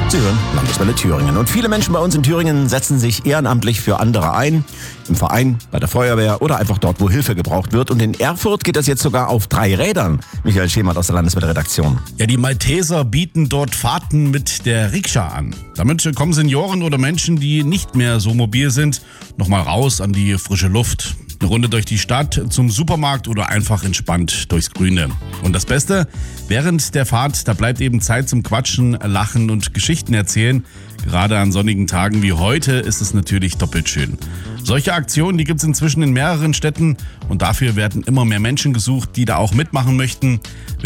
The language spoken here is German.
Sie hören Landeswelle Thüringen. Und viele Menschen bei uns in Thüringen setzen sich ehrenamtlich für andere ein. Im Verein, bei der Feuerwehr oder einfach dort, wo Hilfe gebraucht wird. Und in Erfurt geht das jetzt sogar auf 3 Rädern. Michael Schemert aus der Landeswelle-Redaktion. Ja, die Malteser bieten dort Fahrten mit der Rikscha an. Damit kommen Senioren oder Menschen, die nicht mehr so mobil sind, nochmal raus an die frische Luft. Eine Runde durch die Stadt, zum Supermarkt oder einfach entspannt durchs Grüne. Und das Beste, während der Fahrt, da bleibt eben Zeit zum Quatschen, Lachen und Geschichten erzählen. Gerade an sonnigen Tagen wie heute ist es natürlich doppelt schön. Solche Aktionen, die gibt es inzwischen in mehreren Städten und dafür werden immer mehr Menschen gesucht, die da auch mitmachen möchten.